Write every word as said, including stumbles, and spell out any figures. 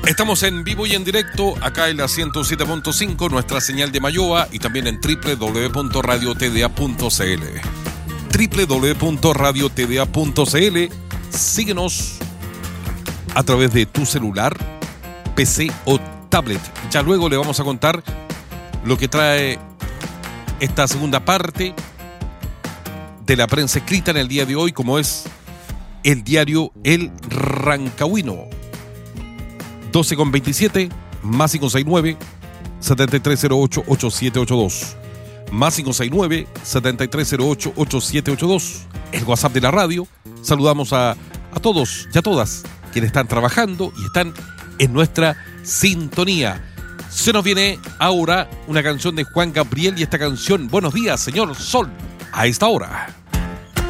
Estamos en vivo y en directo acá en la ciento siete punto cinco, nuestra señal de Mayoa, y también en doble u doble u doble u punto radio t d a punto c l. doble u doble u doble u punto radio t d a punto c l. Síguenos a través de tu celular, P C o tablet. Ya luego le vamos a contar lo que trae esta segunda parte de la prensa escrita en el día de hoy, como es el diario El Rancagüino. doce con veintisiete, más cinco seis nueve, siete tres cero ocho, ocho siete ocho dos. Más cinco seis nueve, siete tres cero ocho, ocho siete ocho dos. El WhatsApp de la radio. Saludamos a, a todos y a todas quienes están trabajando y están en nuestra sintonía. Se nos viene ahora una canción de Juan Gabriel, y esta canción, Buenos días, señor Sol, a esta hora.